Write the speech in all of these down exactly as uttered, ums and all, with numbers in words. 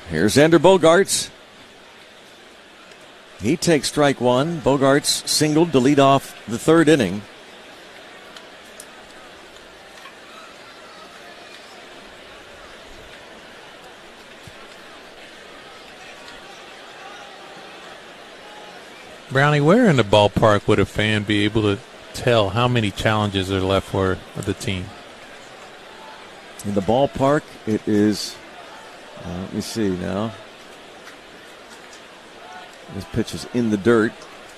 Here's Xander Bogaerts. He takes strike one. Bogaerts singled to lead off the third inning. Brownie, where in the ballpark would a fan be able to tell how many challenges are left for the team? In the ballpark, it is, uh, let me see now. This pitch is in the dirt.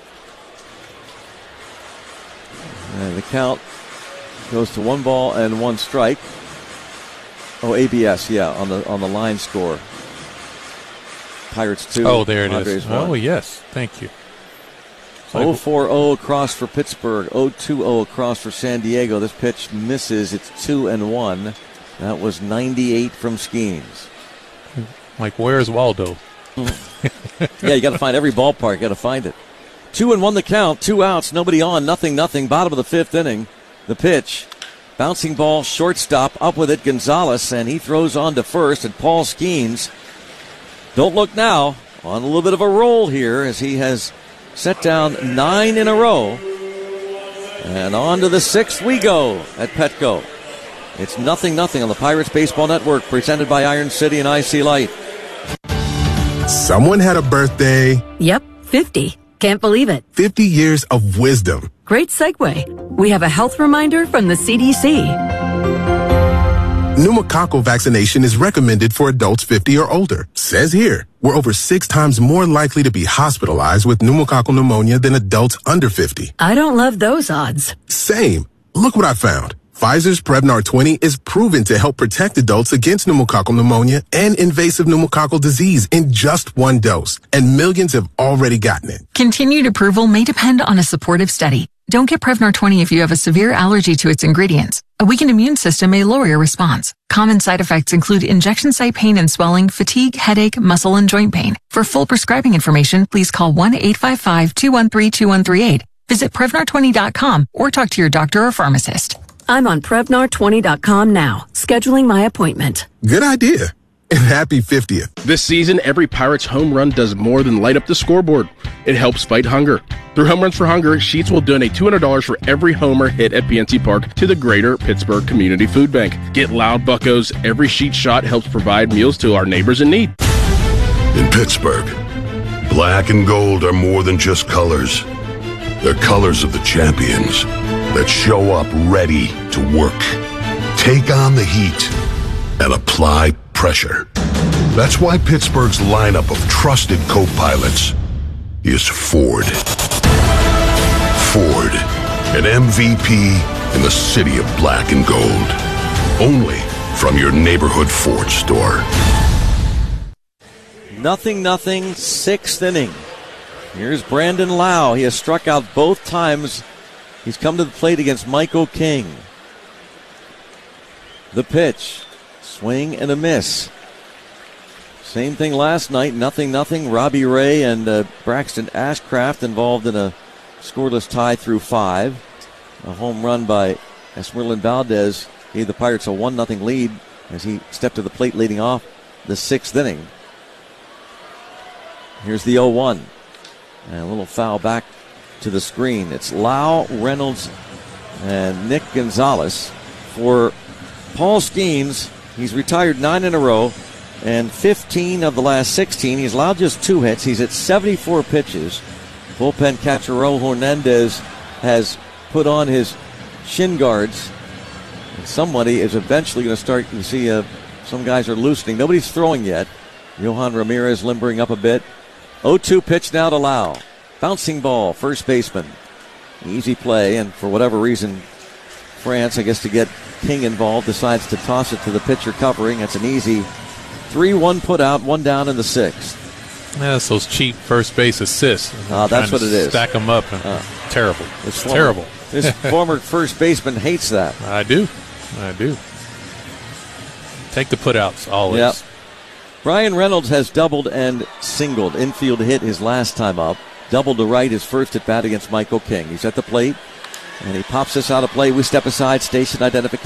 And the count goes to one ball and one strike. Oh, A B S, yeah, on the on the line score. Pirates two. Oh, there it Padres is. one. Oh, yes. Thank you. oh four oh across for Pittsburgh. oh two oh across for San Diego. This pitch misses. It's two and one. That was ninety-eight from Skeens. Like, where's Waldo? Yeah, you got to find every ballpark. You got to find it. Two and one the count. Two outs. Nobody on. Nothing. Nothing. Bottom of the fifth inning. The pitch. Bouncing ball. Shortstop. Up with it. Gonzalez, and he throws on to first. And Paul Skeens. Don't look now. On a little bit of a roll here as he has set down nine in a row. And on to the sixth we go at Petco. It's nothing nothing on the Pirates Baseball Network, presented by Iron City and I C Light. Someone had a birthday. Yep, fifty. Can't believe it. fifty years of wisdom. Great segue. We have a health reminder from the C D C. Pneumococcal vaccination is recommended for adults fifty or older. Says here, we're over six times more likely to be hospitalized with pneumococcal pneumonia than adults under fifty. I don't love those odds. Same. Look what I found. Pfizer's Prevnar twenty is proven to help protect adults against pneumococcal pneumonia and invasive pneumococcal disease in just one dose. And millions have already gotten it. Continued approval may depend on a supportive study. Don't get Prevnar twenty if you have a severe allergy to its ingredients. A weakened immune system may lower your response. Common side effects include injection site pain and swelling, fatigue, headache, muscle, and joint pain. For full prescribing information, please call one eight five five, two one three, two one three eight. Visit Prevnar twenty dot com or talk to your doctor or pharmacist. I'm on Prevnar twenty dot com now, scheduling my appointment. Good idea. And happy fiftieth. This season, every Pirates home run does more than light up the scoreboard. It helps fight hunger. Through Home Runs for Hunger, Sheetz will donate two hundred dollars for every homer hit at P N C Park to the Greater Pittsburgh Community Food Bank. Get loud, buccos. Every Sheetz shot helps provide meals to our neighbors in need. In Pittsburgh, black and gold are more than just colors. They're colors of the champions that show up ready to work, take on the heat, and apply pressure. That's why Pittsburgh's lineup of trusted co-pilots is Ford. Ford, an M V P in the city of black and gold. Only from your neighborhood Ford store. Nothing, nothing, sixth inning. Here's Brandon Lau. He has struck out both times. He's come to the plate against Michael King. The pitch. Swing and a miss. Same thing last night. Nothing, nothing. Robbie Ray and uh, Braxton Ashcraft involved in a scoreless tie through five. A home run by Esmeralyn Valdez gave the Pirates a one nothing lead as he stepped to the plate leading off the sixth inning. Here's the oh one. And a little foul back to the screen. It's Lau, Reynolds, and Nick Gonzalez. For Paul Skeens, he's retired nine in a row, and fifteen of the last sixteen. He's allowed just two hits. He's at seventy-four pitches. Bullpen catcher Raul Hernandez has put on his shin guards. And somebody is eventually going to start. You see uh, some guys are loosening. Nobody's throwing yet. Johan Ramirez limbering up a bit. oh two pitch now to Lau. Bouncing ball, first baseman. Easy play, and for whatever reason, France, I guess to get King involved, decides to toss it to the pitcher covering. It's an easy three one put out, one down in the sixth. Yeah, that's those cheap first base assists. Uh, that's what it is. Stack them up. And uh, terrible. It's terrible. This former first baseman hates that. I do. I do. Take the putouts, always. Yep. Brian Reynolds has doubled and singled. Infield hit his last time up. Doubled to right his first at bat against Michael King. He's at the plate, and he pops this out of play. We step aside, station identification.